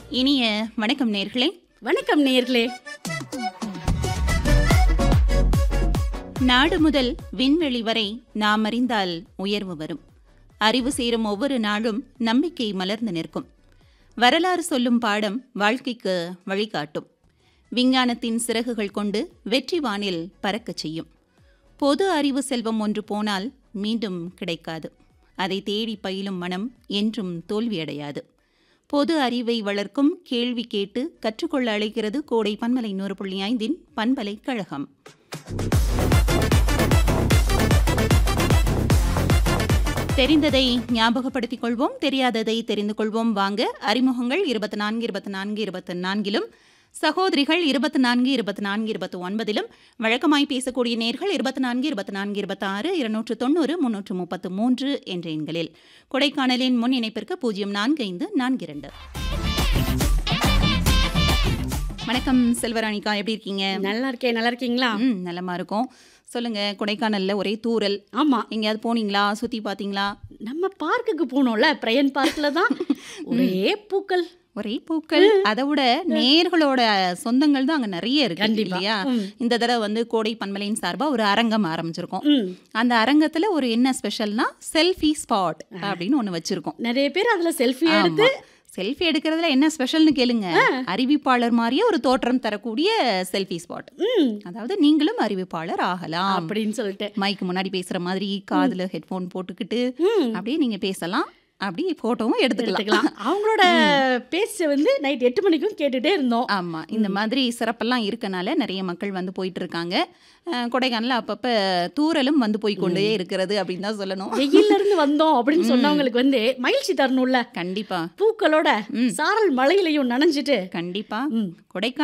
இனிய வணக்கம் நேர்களே. வணக்கம் நேயர்களே. நாடு முதல் விண்வெளி வரை நாம் அறிந்தால் உயர்வு வரும். அறிவு சேரும் ஒவ்வொரு நாளும் நம்பிக்கை மலர்ந்து நிற்கும். வரலாறு சொல்லும் பாடம் வாழ்க்கைக்கு வழிகாட்டும். விஞ்ஞானத்தின் சிறகுகள் கொண்டு வெற்றி வானில் பறக்கச் செய்யும். பொது அறிவு செல்வம் ஒன்று போனால் மீண்டும் கிடைக்காது. அதை தேடி பயிலும் மனம் என்றும் தோல்வியடையாது. பொது அறிவை வளர்க்கும் கேள்வி கேட்டு கற்றுக்கொள்ள அழைக்கிறது கோடை பண்பலை 100.5 பண்பலைக்கழகம். தெரிந்ததை ஞாபகப்படுத்திக் கொள்வோம், தெரியாததை தெரிந்து கொள்வோம். வாங்க. அறிமுகங்கள் 24 சகோதரிகள் 24 29 வழக்கமாய் பேசக்கூடிய நேர்கள் 24 26 290 333 என்ற எண்களில். கொடைக்கானலின் முன் இணைப்பிற்கு 0454. வணக்கம் செல்வராணிக்கா, எப்படி இருக்கீங்க? நல்லா இருக்கேன். நல்லா இருக்கீங்களா? நலமா இருக்கும். சொல்லுங்க. கொடைக்கானல்ல ஒரே தூறல். ஆமா. எங்கேயாவது போனீங்களா? சுத்தி பாத்தீங்களா? நம்ம பார்க்குக்கு போனோம்ல, பிரயன் பார்க்ல தான் ஒரே பூக்கள். ஒரே பூக்கள். அதை விட நேர்களோட சொந்தங்கள் தான் அங்க நிறைய இருக்கு இல்லையா? இந்த தடவை கோடை பண்பலையின் சார்பா ஒரு அரங்கம் ஆரம்பிச்சிருக்கோம். அந்த அரங்கத்துல ஒரு என்ன ஸ்பெஷல்னா செல்ஃபி ஸ்பாட் அப்படின்னு ஒண்ணு வச்சிருக்கோம். நிறைய பேர் அதுல செல்ஃபி எடுத்து செல்ஃபி எடுக்கிறதுல என்ன ஸ்பெஷல்னு கேளுங்க. அறிவிப்பாளர் மாதிரியே ஒரு தோற்றம் தரக்கூடிய செல்ஃபி ஸ்பாட். அதாவது நீங்களும் அறிவிப்பாளர் ஆகலாம் அப்படின்னு சொல்லிட்டு மைக்கு முன்னாடி பேசுற மாதிரி காதுல ஹெட்போன் போட்டுக்கிட்டு அப்படியே நீங்க பேசலாம். அப்படி போட்டோவும் எடுத்துக்கலாம். அவங்களோட பேச்ச நைட் 8 மணிக்கும் கேட்டுட்டே இருந்தோம். ஆமா, இந்த மாதிரி சிறப்பெல்லாம் இருக்கனால நிறைய மக்கள் போயிட்டு இருக்காங்க. கொடைக்கானல அப்பப்ப தூரலும் போய் கொண்டே இருக்கிறது அப்படின்னு தான் சொல்லணும். வெயில்ல இருந்து வந்தோம் அப்படின்னு சொன்னவங்களுக்கு மகிழ்ச்சி தரணும்ல. கண்டிப்பா. பூக்களோட சாரல் மழையிலையும் நனைஞ்சிட்டு கண்டிப்பா கொடைக்கானல்